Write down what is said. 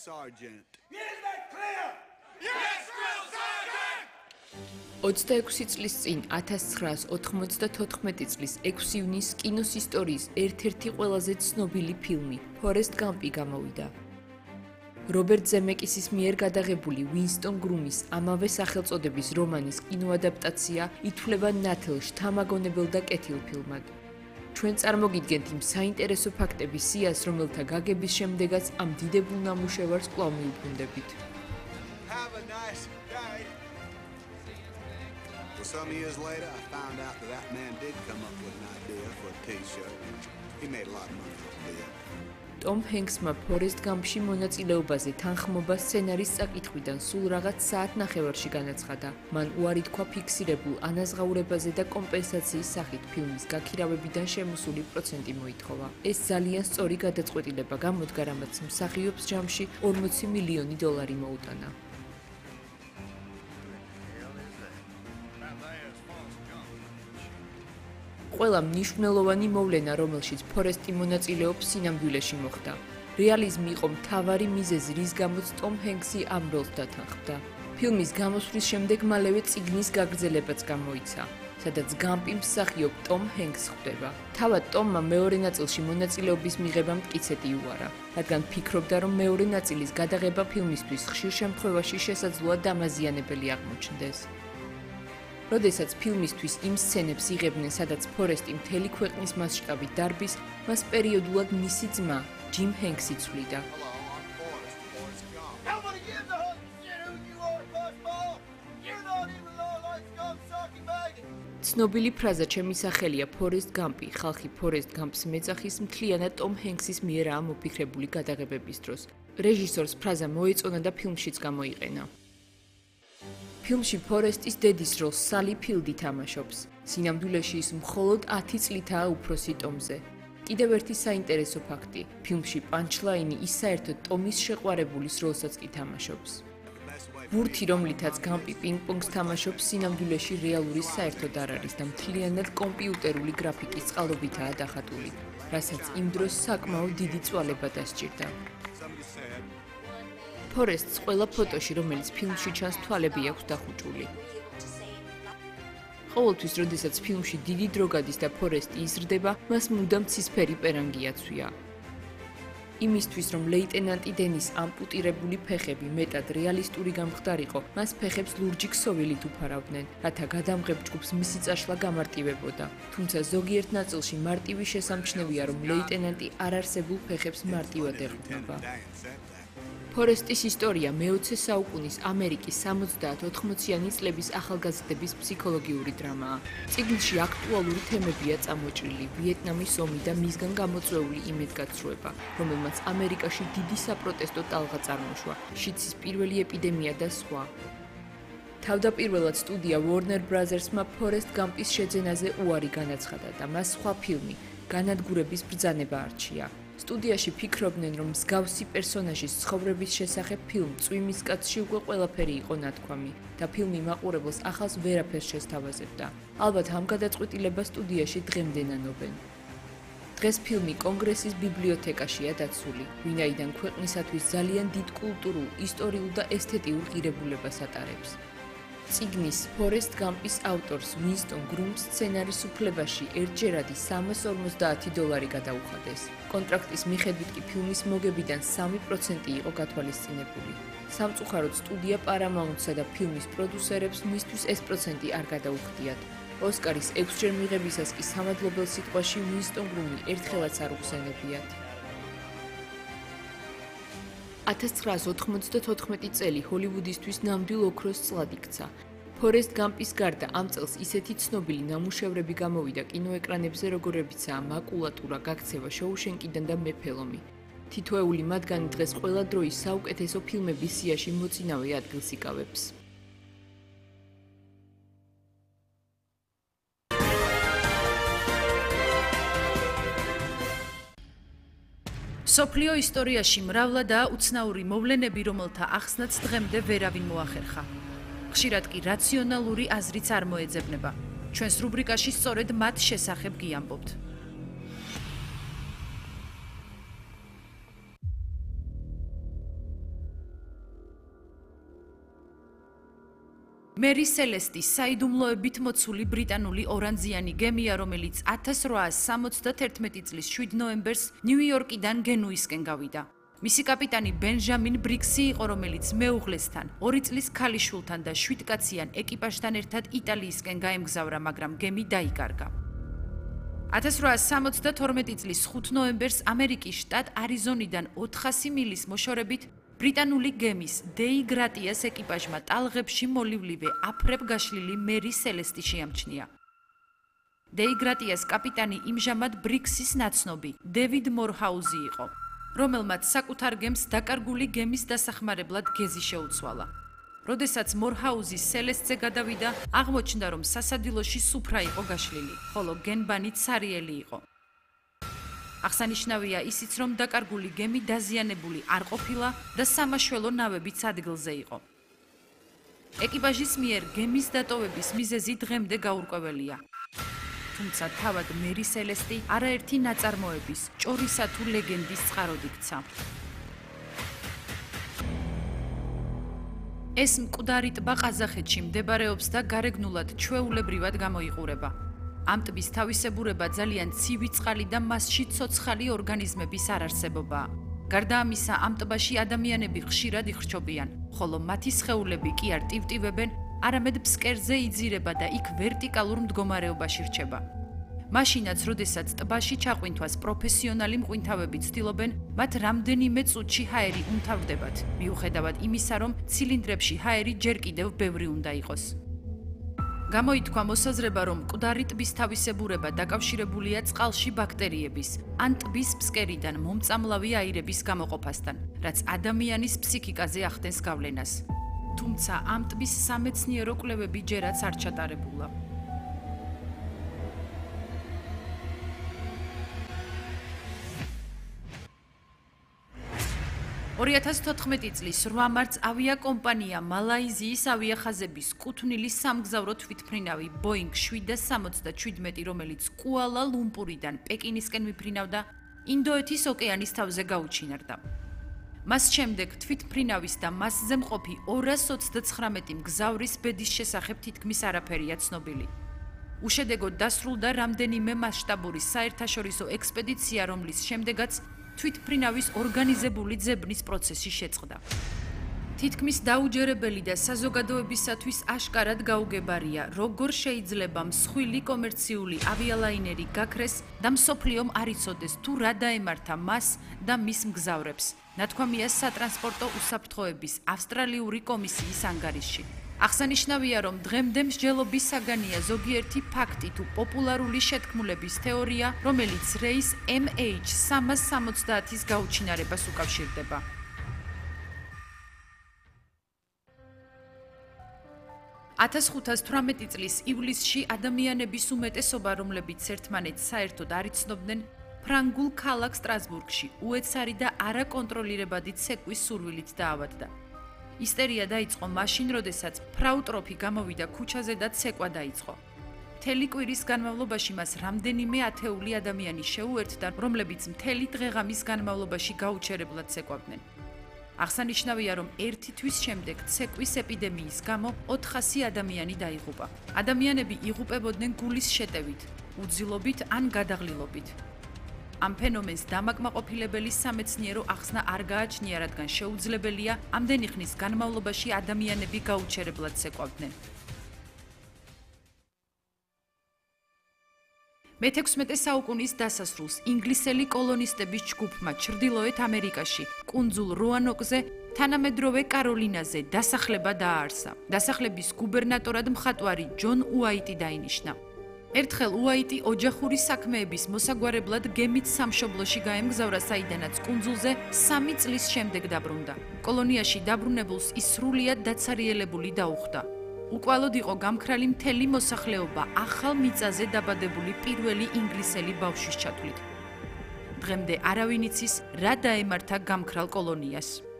Sergeant. Is that clear? Yes, Drill Sergeant! 26 წლის წინ 1994 წლის 6 ივნისს კინოს ისტორიის ერთ-ერთი ყველაზე ცნობილი ფილმი Forrest Gump-ი გამოვიდა. რობერტ ზემეკისის მიერ გადაღებული უინსტონ გრუმის ამავე სახელწოდების რომანის კინოადაპტაცია ითვლება ნათელ შთამაგონებელ და კეთილ ფილმად. ჩვენ წარმოგიდგენთ იმ საინტერესო ფაქტების სიას, რომელთა გაგების შემდეგაც ამ დიდებულ ნამუშევარს კვლავ მიუბრუნდებით. Have a nice day. Well, some years later, I found out that man did come up with an idea for a T-shirt. He made a lot of money from it. ტომ ჰენქსმა Forrest Gump-ში მონაწილეობაზე თანხმობა სცენარის წაკითხვიდან სულ რაღაც საათნახევარში განაცხადა. მან უარი თქვა ფიქსირებულ ანაზღაურებაზე და კომპენსაციის სახით ფილმის გაქირავებიდან შემოსული პროცენტი მოითხოვა. ეს ძალიან სწორი გადაწყვეტილება გამოდგა, რამაც მსახიობს ჯამში $40 მილიონი მოუტანა. ყველა მნიშვნელოვანი მოვლენა, რომელშიც ფორესტი მონაწილეობს, სინამდვილეში მოხდა. რეალიზმი იყო მთავარი მიზეზი, რის გამოც ტომ ჰენქსი ამ როლს დათანხმდა. ფილმის გამოსვლის შემდეგ მალევე წიგნის გაგრძელებაც გამოიცა, სადაც გამპი მსახიობ ტომ ჰენքს ხვდება. თავად ტომმა მეორე ნაწილში მონაწილეობის მიღება მტკიცეთი უარა, რადგან ფიქრობდა, რომ მეორე ნაწილის გადაღება ფილმისთვის ხშირ შემთხვევაში შესაძლოა დამაზიანებელი აღმოჩნდეს. როდესაც ფილმისთვის იმ სცენებს იღებდნენ, სადაც ფორესტი მთელი ქვეყნის მასშტაბით დარბის, მას პერიოდულად მისი ძმა, ჯიმ ჰენქსი ცვლიდა. ცნობილი ფრაზა ჩემი სახელია Forrest Gump-ი, ხალხი Forrest Gump-ს მეძახის მთლიანად ტომ ჰენქსის მიერაა მოფიქრებული გადაღებების დროს. რეჟისორს ფრაზა მოეწონა და ფილმშიც გამოიყენა. ფილმში ფორესტის დედის როლს სალი ფილდი თამაშობს. სინამდვილეში ის მხოლოდ 10 წლითაა უფროსი ტომზე. კიდევ ერთი საინტერესო ფაქტი, ფილმში პანჩლაინი ის საერთოდ ტომის შეყვარებულის როლსაც კი თამაშობს. ბურთი, რომლითაც გამპი პინგ-პონგს თამაშობს, სინამდვილეში რეალური საერთოდ არ არის და მთლიანად კომპიუტერული გრაფიკის წყალობითაა დახატული, რასაც იმ დროს საკმაოდ დიდი წვალება დასჭირდა. ფორესტს ყველა ფოტოში, რომელიც ფილმში ჩანს, თვალები აქვს დახუჭული. ყოველთვის, როდესაც ფილმში დიდი დრო გადის და ფორესტი იზრდება, მას მუდამ ცისფერი პერანგი აცვია. იმისთვის, რომ ლეიტენანტი დენის ამპუტირებული ფეხები მეტად რეალისტური გამხდარიყო, მას ფეხებს ლურჯი ქსოვილით უფარავდნენ, რათა გადამღებ ჯგუფს მისი წაშლა გამარტივებოდა. თუმცა ზოგიერთ ნაწილში მარტივი შესამჩნევია, რომ ლეიტენანტი არარსებულ ფეხებს მარტივად ეყრდნობა. ფორესტის ისტორია მე-20 საუკუნის ამერიკის 70-80-იანი წლების ახალგაზრდების ფსიქოლოგიური დრამაა. წიგნში აქტუალური თემებია წამოჭრილი, ვიეტნამის ომი და მისგან გამოწვეული იმედგაცრუება, რომელმაც ამერიკაში დიდი საპროტესტო ტალღა წარმოშვა, შიცის პირველი ეპიდემია და სხვა. თავდაპირველად სტუდია Warner Brothers-მა Forrest Gump-ის შეძენაზე უარი განაცხადა და მას სხვა ფილმი, განადგურების ბრძანება არჩია. სტუდიაში ფიქრობდნენ, რომ მსგავსი პერსონაჟის ცხოვრების შესახებ ფილმ წვიმის კაცში უკვე ყველაფერი იყო ნათქვამი და ფილმი მაყურებელს ახალს ვერაფერს შესთავაზებდა. ალბათ ამ გადაწყვეტილებას სტუდიაში დღემდე ნანობენ. დღეს ფილმი კონგრესის ბიბლიოთეკაშია დაცული, ვინაიდან ქვეყნისათვის ძალიან დიდ კულტურულ, ისტორიულ და ესთეტიურ ღირებულებას ატარებს. წიგნის Forrest Gump-ის ავტორს უინსტონ გრუმს სცენარის უფლებაში ერთჯერადი $350 გადაუხადეს. კონტრაქტის მიხედვით კი ფილმის მოგებიდან 3% იყო გათვალისწინებული. სამწუხაროდ სტუდია Paramount-სა და ფილმის პროდიუსერებს მისთვის ეს პროცენტი არ გადაუხდიათ. ოსკარის 6-ჯერ მიღებისას კი სამადლობელ სიტყვაში უინსტონ გრუმი ერთხელაც არ უხსენებიათ. 1994 წელი ჰოლივუდისთვის ნამდვილ ოქროს წლად იქცა. Forrest Gump-ის გარდა ამ წელს ისეთი ცნობილი ნამუშევრები გამოვიდა კინოეკრანებზე, როგორებიცაა მაკულატურა, გაქცევა შოუშენკიდან და მეფელომი. თითოეული მათგანი დღეს ყველა დროის საუკეთესო ფილმების სიაში მოწინავე ადგილს იკავებს. სოფლიო ისტორიაში მრავლადაა უცნაური მოვლენები, რომელთა ახსნაც დღემდე ვერავინ მოახერხა. ხშირად კი რაციონალური აზრიც არ მოეძებნება. ჩვენს რუბრიკაში სწორედ მათ შესახებ გიამბობთ. მერი სელესტი საიდუმლოებით მოცული ბრიტანული ორანძიანი გემია, რომელიც 1871 წლის 7 ნოემბერს ნიუ-იორკიდან გენუისკენ გავიდა. მისი კაპიტანი ბენჟამინ ბრიქსი იყო, რომელიც მეუღლესთან, 2 წლის ქალიშვილთან და 7 კაციან ეკიპაჟთან ერთად იტალიისკენ გაემგზავრა, მაგრამ გემი დაიკარგა. 1872 წლის 5 ნოემბერს ამერიკის შტატ არიზონიდან 400 მილის მოშორებით ბრიტანული გემის დეი გრატიას ეკიპაჟმა ტალღებში მოლივლივე აფრებ გაშლილი მერი სელესტი შეამჩნია. დეი გრატიას კაპიტანი იმჟამად ბრიქსის ნაცნობი დევიდ მორჰაუზი იყო, რომელმაც საკუთარ გემს დაკარგული გემის დასახმარებლად გეზი შეუცვალა. როდესაც მორჰაუზი სელესტზე გადავიდა, აღმოჩნდა, რომ სასადილოში სუფრა იყო გაშლილი, ხოლო გენბანი ცარიელი იყო. აღსანიშნავია ისიც, რომ დაკარგული გემი დაზიანებული არ ყოფილა და სამაშველო ნავებიც ადგილზე იყო. ეკიპაჟის მიერ გემის დატოვების მიზეზი დღემდე გაურკვეველია. თუმცა თავად მერი სელესტი არაერთი ნაწარმოების, ჭორისა თუ ლეგენდის წყაროდ იქცა. ეს მკვდარი ტბა ყაზახეთში მდებარეობს და გარეგნულად ჩვეულებრივად გამოიყურება. ამ ტბის თავისებურება ძალიან ცივი წყალი და მასში ცოცხალი ორგანიზმების არარსებობაა. გარდა ამისა, ამ ტბაში ადამიანები ხშირად იხრჩობიან, ხოლო მათი სხეულები კი არ ტივტივებენ, არამედ ფსკერზე იძირება და იქ ვერტიკალურ მდგომარეობაში რჩება. მაშინაც, როდესაც ტბაში ჩაყვინთვას პროფესიონალი მღვინთავები ცდილობენ, მათ რამდენიმე წუთში ჰაერი უმთავრდებათ, მიუხედავად იმისა, რომ ცილინდრებში ჰაერი ჯერ კიდევ ბევრი უნდა იყოს. გამოითქვა მოსაზრება, რომ მკვდარი ტბის თავისებურება დაკავშირებულია წყალში ბაქტერიების ან ტბის ფსკერიდან მომწამლავი აირების გამოყოფასთან, რაც ადამიანის ფსიქიკაზე ახდენს გავლენას. თუმცა ამ ტბის სამეცნიერო კვლევები ჯერაც არ ჩატარებულა. 2014 წლის 8 მარტს ავიაკომპანია მალაიზიის ავიახაზების კუთვნილი სამგზავრო თვითმფრინავი Boeing 777, რომელიც კუალა-ლუმპურიდან პეკინისკენ მიფრინავდა, ინდოეთის ოკეანის თავზე გაუჩინარდა. მას შემდეგ თვითმფრინავის და მასზე მყოფი 229 მგზავრის ბედის შესახებ თითქმის არაფერია ცნობილი. უშედეგოდ დასრულდა რამდენიმე მასშტაბური საერთაშორისო ექსპედიცია, რომლის შემდეგაც თვითმფრინავის ორგანიზებული ძებნის პროცესი შეწყდა. თითქმის დაუჯერებელი და საზოგადოებისათვის აშკარად გაუგებარია, როგორ შეიძლება მსხვილი კომერციული ავიალაინერი გაქრეს და მსოფლიომ არ იცოდეს თუ რა დაემართა მას და მის მგზავრებს, ნათქვამია სატრანსპორტო უსაფრთხოების ავსტრალიური კომისიის ანგარიშში. აღსანიშნავია, რომ დღემდე მსჯელობის საგანია ზოგიერთი ფაქტი თუ პოპულარული შეთქმულების თეორია, რომელიც რეის MH370-ის გაუჩინარებას უკავშირდება. $1518 წლის ივლისში ადამიანების უმეტესობა, რომლებიც ერთმანეთს საერთოდ არ იცნობდნენ, ფრანგულ ქალაქ სტრასბურგში უეცარი და არაკონტროლირებადი ცეკვის სურვილით დაავადდა. ისტერია დაიწყო მაშინ, როდესაც ფრაუ ტროფი გამოვიდა ქუჩაზე და ცეკვა დაიწყო. მთელი კვირის განმავლობაში მას რამდენიმე ათეული ადამიანი შეუერთდა, რომლებიც მთელი დღე-ღამის განმავლობაში გაუჩერებლად ცეკვავდნენ. აღსანიშნავია, რომ ერთი თვის შემდეგ ცეკვის ეპიდემიის გამო 400 ადამიანი დაიღუპა. ადამიანები იღუპებოდნენ გულის შეტევით, უძილობით ან გადაღლილობით. ამ ფენომენს დამაკმაყოფილებელი სამეცნიერო ახსნა არ გააჩნია, რადგან შეუძლებელია ამდენი ხნის განმავლობაში ადამიანები გაუჩერებლად ცეკვავდნენ. მე-16 საუკუნის დასასრულს ინგლისელი კოლონისტების ჯგუფმა ჩრდილოეთ ამერიკაში, კუნძულ როანოკზე, თანამედროვე კაროლინაზე დასახლება დააარსა. დასახლების გუბერნატორად მხატვარი ჯონ უაიტი დაინიშნა. ერთხელ უაიტი ოჯახური საქმეების მოსაგვარებლად გემით სამშობლოში გაემგზავრა, საიდანაც კუნძულზე 3 წლის შემდეგ დაბრუნდა. კოლონიაში დაბრუნებულს ის სრულიად დაცარიელებული დაუხვდა. უკვალოდ იყო გამქრალი მთელი მოსახლეობა ახალ მიწაზე დაბადებული პირველი ინგლისელი ბავშვის ჩათვლით. დღემდე არავინ იცის, რა დაემართა გამქრალ კოლონიას.